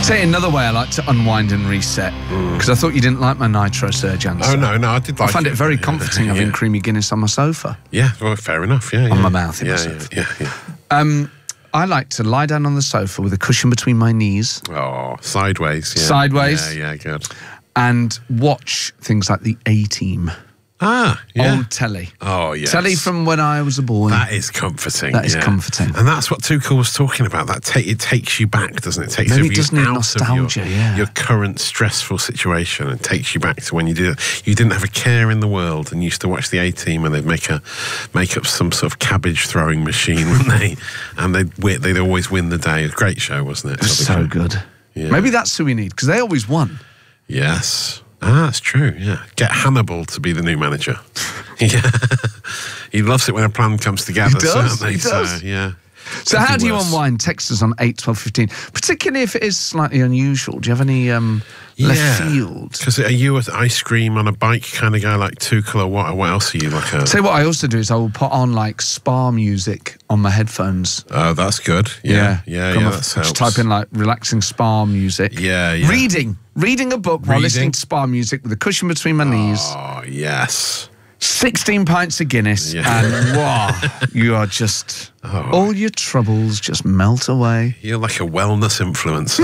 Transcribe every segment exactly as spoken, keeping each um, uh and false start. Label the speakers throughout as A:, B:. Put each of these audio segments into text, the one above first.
A: tell you another way I like to unwind and reset, because mm. I thought you didn't like my Nitro Surge answer.
B: Oh, no, no, I did like it.
A: I found it, it very comforting yeah. having creamy Guinness on my sofa.
B: Yeah, well, fair enough, yeah.
A: On
B: yeah.
A: my mouth, in
B: yeah,
A: my sofa.
B: Yeah, yeah, yeah.
A: Um, I like to lie down on the sofa with a cushion between my knees.
B: Oh, sideways, yeah.
A: Sideways.
B: Yeah, yeah, good.
A: And watch things like the A-Team.
B: Ah, yeah.
A: Old telly.
B: Oh, yes.
A: Telly from when I was a boy.
B: That is comforting.
A: That is
B: yeah.
A: comforting.
B: And that's what Tuchel was talking about. That ta it takes you back, doesn't it? It takes
A: Maybe
B: you
A: it does need
B: out
A: nostalgia,
B: of your,
A: yeah.
B: your current stressful situation and takes you back to when you did you didn't have a care in the world and used to watch the A-Team and they'd make a make up some sort of cabbage throwing machine, wouldn't they? And they'd they'd always win the day. It was a great show, wasn't it?
A: It was so good. Yeah. Maybe that's who we need, because they always won.
B: Yes. Ah, that's true, yeah. Get Hannibal to be the new manager. Yeah. He loves it when a plan comes together,
A: he does,
B: certainly.
A: He does.
B: So, yeah.
A: So how do you unwind? Text us on eight twelve fifteen, particularly if it is slightly unusual. Do you have any um,
B: yeah.
A: left field?
B: Because are you an ice cream on a bike kind of guy like Tuchel, or what, what else are you like a...
A: Tell you what I also do is I will put on like spa music on my headphones.
B: Oh, that's good. Yeah, yeah, yeah, yeah that
A: just type in like relaxing spa music.
B: Yeah, yeah.
A: Reading. Reading a book Reading. while listening to spa music with a cushion between my knees.
B: Oh, yes.
A: sixteen pints of Guinness, yeah. and wow, you are just, oh. all your troubles just melt away.
B: You're like a wellness influencer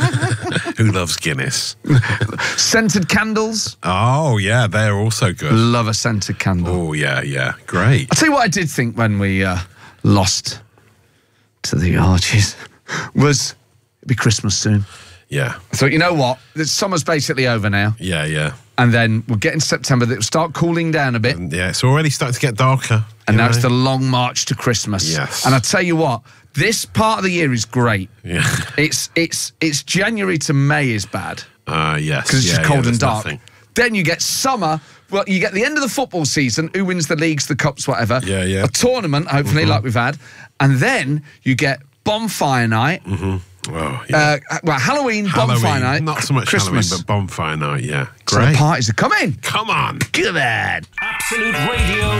B: who loves Guinness.
A: Scented candles.
B: Oh, yeah, they're also good.
A: Love a scented candle.
B: Oh, yeah, yeah, great.
A: I'll tell you what I did think when we uh, lost to the Archies was it'd be Christmas soon.
B: Yeah.
A: I thought, you know what? The summer's basically over now.
B: Yeah, yeah.
A: And then we'll get in September, it'll start cooling down a bit.
B: And yeah, it's already starting to get darker.
A: And now
B: know?
A: it's the long march to Christmas.
B: Yes.
A: And I tell you what, this part of the year is great.
B: Yeah.
A: It's it's it's January to May is bad.
B: Uh, yes.
A: Because it's
B: yeah,
A: just cold
B: yeah,
A: and dark.
B: Nothing.
A: Then you get summer. Well, you get the end of the football season, who wins the leagues, the cups, whatever.
B: Yeah, yeah.
A: A tournament, hopefully, mm-hmm. like we've had. And then you get bonfire night.
B: Mm-hmm. Oh, yeah.
A: uh, well, Halloween,
B: Halloween,
A: bonfire night.
B: Not so much
A: Christmas.
B: Halloween, but bonfire night, yeah.
A: So
B: Great.
A: the parties are coming.
B: Come on.
A: Come on.
C: Absolute Radio